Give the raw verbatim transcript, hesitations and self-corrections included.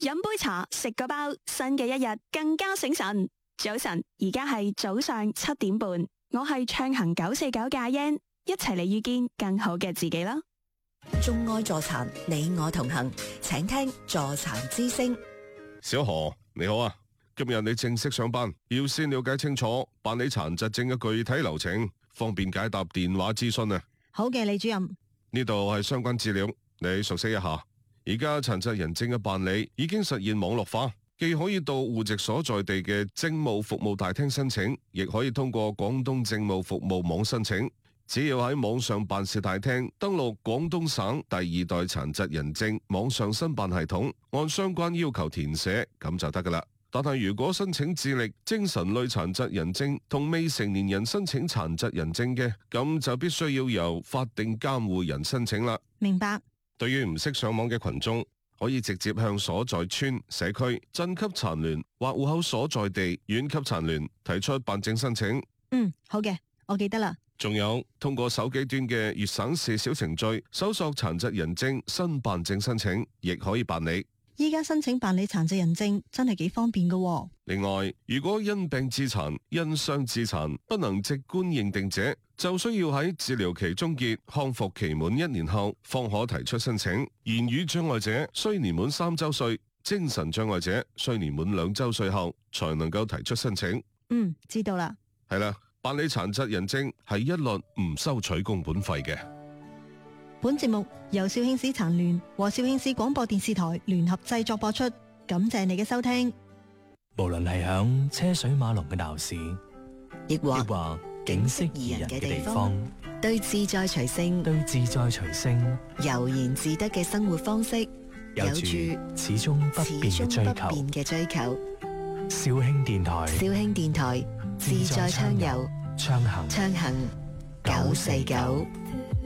飲杯茶，食個包，新嘅一日更加醒神。早晨，而家係早上七點半，我係暢行九四九嘅阿欣，一齊嚟遇見更好嘅自己啦。 眾愛助殘，你我同行，請聽助殘之聲。 小何你好啊，今日你正式上班，要先了解清楚辦理殘疾證嘅具體流程，方便解答電話諮詢啊。 好嘅，李主任。 呢度係相關資料，你熟悉一下。而家殘疾人證嘅辦理已經實現網絡化，既可以到戶籍所在地嘅政務服務大廳申請，亦可以通過廣東政務服務網申請。只要喺網上辦事大廳登錄廣東省第二代殘疾人證網上申辦系統，按相關要求填寫，咁就得噶啦。但係如果申請智力、精神類殘疾人證同未成年人申請殘疾人證嘅，咁就必須要由法定監護人申請啦。 明白。 對於唔識上網嘅群眾，可以直接向所在村、社區、鎮級殘聯或戶口所在地縣級殘聯提出辦證申請。 嗯，好嘅，我記得啦。 仲有通過手機端嘅粵省市小程序搜索殘疾人證新辦證申請，亦可以辦理。 依家申請辦理殘疾人證真係幾方便㗎喎。 另外，如果因病致殘、因傷致殘不能直觀認定者，就需要喺治療期終結、康復期滿一年後，方可提出申請。言語障礙者需年滿三周歲，精神障礙者需年滿兩周歲後，才能夠提出申請。 嗯，知道啦。 係啦，辦理殘疾人證係一律唔收取工本費嘅。 本節目由肇慶市殘聯和肇慶市廣播電視台聯合製作播出，感謝你嘅收聽。 無論係響車水馬龍嘅鬧市， 亦或亦或景色宜人嘅地方， 對自在隨性、 對自在隨性、 悠然自得嘅生活方式， 有住始終不變嘅追求。 嘅追求。 肇慶電台， 肇慶電台自在暢遊， 暢行， 暢行九四九。